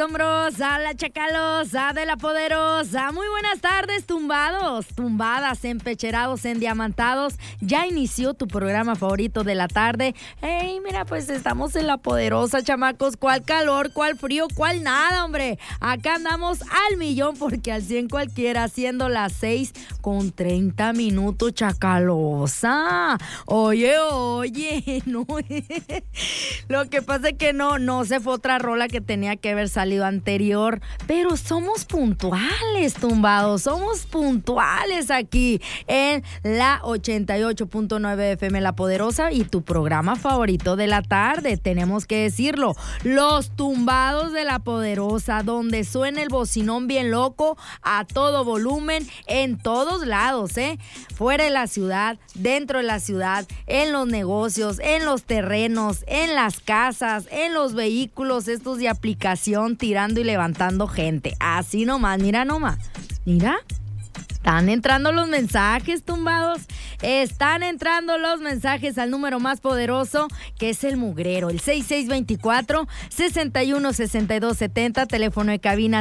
hombros a la chacalosa de la poderosa. Muy buenas tardes, tumbados, tumbadas, empecherados, endiamantados. Ya inició tu programa favorito de la tarde. Hey, mira, pues estamos en la poderosa, chamacos. ¿Cuál calor, cuál frío, cuál nada, hombre? Acá andamos al millón porque al 100 cualquiera, siendo las 6:30, chacalosa. Oye, no. Lo que pasa es que no se fue otra rola que tenía que haber salido anterior, pero somos puntuales, tumbados, somos puntuales aquí en la 88.9 FM La Poderosa y tu programa favorito de la tarde, tenemos que decirlo, los tumbados de La Poderosa, donde suena el bocinón bien loco a todo volumen, en todos lados, fuera de la ciudad, dentro de la ciudad, en los negocios, en los terrenos, en las casas, en los vehículos estos de aplicación, tirando y levantando gente. Así nomás, mira nomás. Mira. Están entrando los mensajes, tumbados. Están entrando los mensajes al número más poderoso, que es el mugrero, el 6624-616270, teléfono de cabina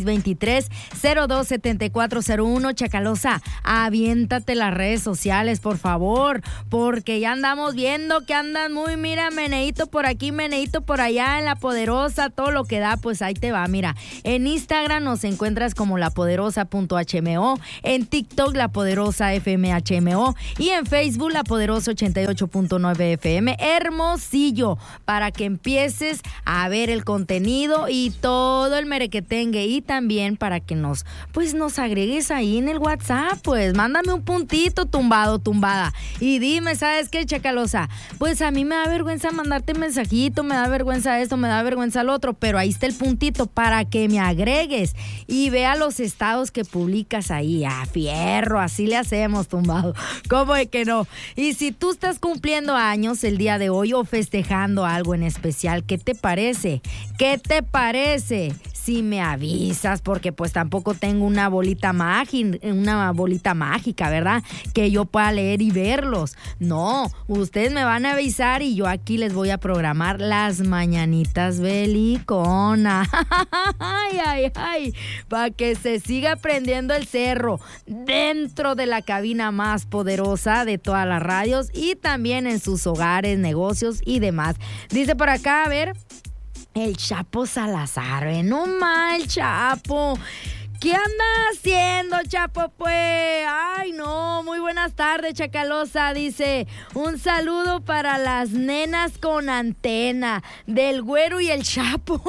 6623-027401. Chacalosa, aviéntate las redes sociales, por favor, porque ya andamos viendo que andan muy, mira, meneíto por aquí, meneíto por allá en La Poderosa, todo lo que da, pues ahí te va, mira. En Instagram nos encuentras como lapoderosa.hmo, en TikTok La Poderosa FMHMO y en Facebook La Poderosa 88.9 FM Hermosillo, para que empieces a ver el contenido y todo el merequetengue, y también para que nos agregues ahí en el WhatsApp, pues mándame un puntito, tumbado, tumbada, y dime, ¿sabes qué, chacalosa? Pues a mí me da vergüenza mandarte mensajito, me da vergüenza esto, me da vergüenza lo otro, pero ahí está el puntito para que me agregues y vea los estados que publicas ahí. Fierro, así le hacemos, tumbado. ¿Cómo es que no? Y si tú estás cumpliendo años el día de hoy o festejando algo en especial, ¿qué te parece? ¿Qué te parece si me avisas? Porque pues tampoco tengo una bolita mágica, ¿verdad? Que yo pueda leer y verlos. No, ustedes me van a avisar y yo aquí les voy a programar las mañanitas belicona. Ay, para que se siga prendiendo el cerro dentro de la cabina más poderosa de todas las radios y también en sus hogares, negocios y demás. Dice por acá, a ver, el Chapo Salazar, no mal, Chapo. ¿Qué anda haciendo, Chapo, pues? Ay, no, muy buenas tardes, chacalosa. Dice, un saludo para las nenas con antena del Güero y el Chapo.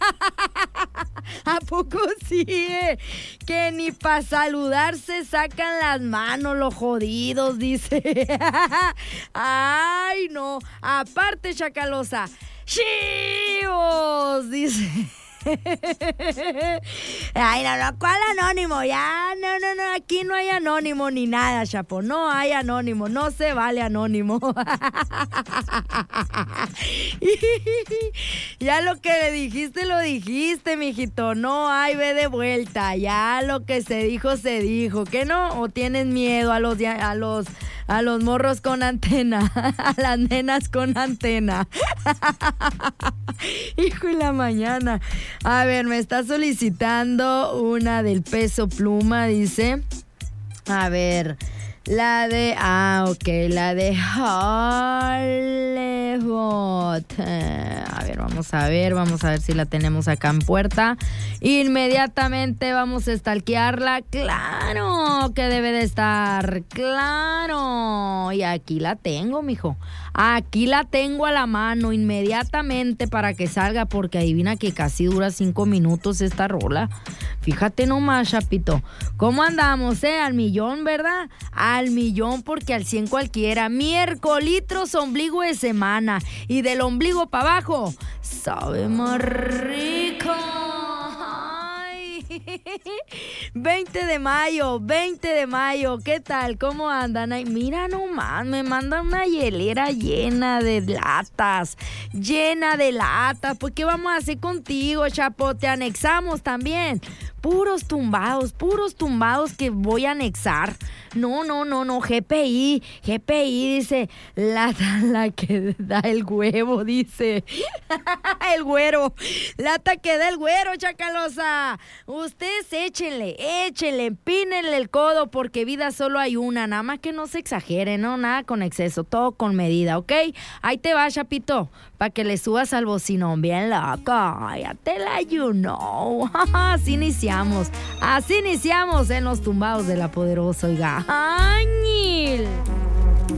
¿A poco sí? Que ni para saludarse sacan las manos los jodidos, dice. Ay, no. Aparte, chacalosa, ¡chivos! Dice. Ay, no, ¿cuál anónimo? Ya, no, aquí no hay anónimo ni nada, Chapo, no hay anónimo, no se vale anónimo. Ya lo que le dijiste, lo dijiste, mijito, no hay ve de vuelta, ya lo que se dijo, ¿qué no? ¿O tienes miedo a los morros con antena, a las nenas con antena? Hijo de la mañana. A ver, me está solicitando una del Peso Pluma, dice. A ver, la de Hollywood. A ver, vamos a ver si la tenemos acá en puerta. Inmediatamente vamos a stalkearla. Claro que debe de estar, claro. Y aquí la tengo, mijo. Aquí la tengo a la mano inmediatamente para que salga, porque adivina que casi dura 5 minutos esta rola. Fíjate nomás, Chapito. ¿Cómo andamos, al millón, verdad? Al millón, porque al 100 cualquiera. Miércolitros, ombligo de semana. Y del ombligo para abajo, sabe más rico. Ay. 20 de mayo, ¿qué tal? ¿Cómo andan? Ay, mira nomás, me mandan una hielera llena de latas. Pues, ¿qué vamos a hacer contigo, Chapo? Te anexamos también. puros tumbados que voy a anexar. No, GPI dice, la que da el huevo, dice. El güero, lata que da el güero, Chacalosa. Ustedes échenle, empínenle el codo, porque vida solo hay una, nada más que no se exagere, no, nada con exceso, todo con medida, ¿ok? Ahí te va, Chapito, para que le subas al bocinón, bien loco, ya te la you know. Así iniciamos en los tumbados de la poderosa, oiga. ¡Añil!